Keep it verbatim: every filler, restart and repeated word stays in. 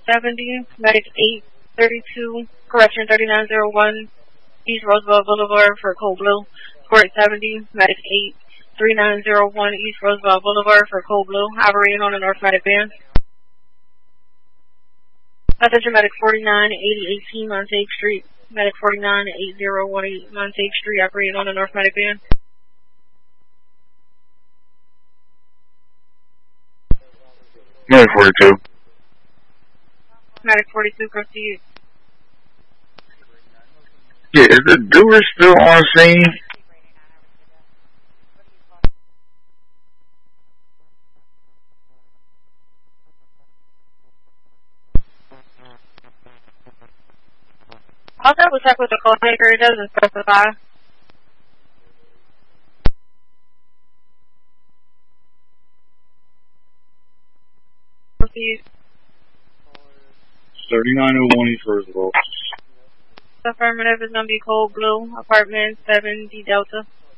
seventy, medic eight thirty-two, correction thirty-nine oh one, East Roosevelt Boulevard for Code Blue. Score eight seventy, medic eight thirty-nine oh one, East Roosevelt Boulevard for Code Blue, operating on the North Medic Band. Passenger medic forty-nine eighty eighteen, Montague Street. Medic forty-nine eighty eighteen, Montague Street, operating on the North Medic Band. Medic forty-two. Medic forty-two, proceed. Yeah, is the doer still on scene? I'll double check with the call taker, it doesn't specify. Proceed. thirty-nine oh one East Roosevelt. Affirmative is going to be Code Blue, apartment seven D Delta.